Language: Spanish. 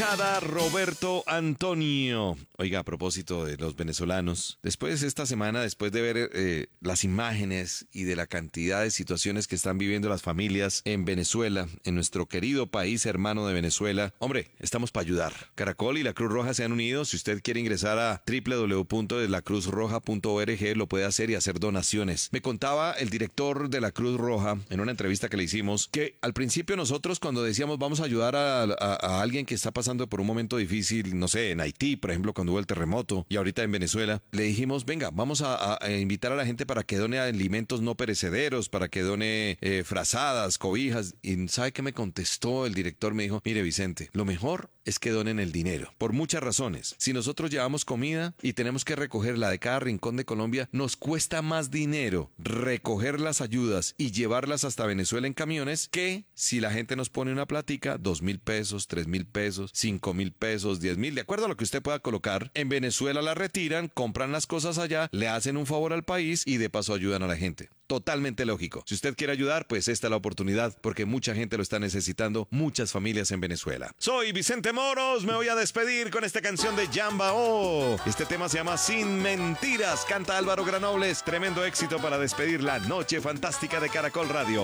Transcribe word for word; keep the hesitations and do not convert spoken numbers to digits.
Tejada Roberto Antonio. Oiga, a propósito de los venezolanos, después esta semana, después de ver eh, las imágenes y de la cantidad de situaciones que están viviendo las familias en Venezuela, en nuestro querido país hermano de Venezuela, hombre, estamos para ayudar. Caracol y la Cruz Roja se han unido. Si usted quiere ingresar a doble u doble u doble u punto la cruz roja punto org, lo puede hacer y hacer donaciones. Me contaba el director de la Cruz Roja en una entrevista que le hicimos que al principio nosotros cuando decíamos vamos a ayudar a, a, a alguien que está pasando por un momento difícil, no sé, en Haití, por ejemplo, cuando hubo el terremoto, y ahorita en Venezuela, le dijimos, venga, vamos a, a, a invitar a la gente para que done alimentos no perecederos, para que done eh, frazadas, cobijas. Y ¿sabe qué me contestó el director? Me dijo, mire Vicente, lo mejor es que donen el dinero, por muchas razones. Si nosotros llevamos comida y tenemos que recogerla de cada rincón de Colombia, nos cuesta más dinero recoger las ayudas y llevarlas hasta Venezuela en camiones que si la gente nos pone una platica, dos mil pesos, tres mil pesos, cinco mil pesos, diez mil, de acuerdo a lo que usted pueda colocar. En Venezuela la retiran, compran las cosas allá, le hacen un favor al país y de paso ayudan a la gente. Totalmente lógico. Si usted quiere ayudar, pues esta es la oportunidad, porque mucha gente lo está necesitando, muchas familias en Venezuela. Soy Vicente Moros, me voy a despedir con esta canción de Yamba O. Este tema se llama Sin Mentiras, canta Álvaro Granobles. Tremendo éxito para despedir la noche fantástica de Caracol Radio.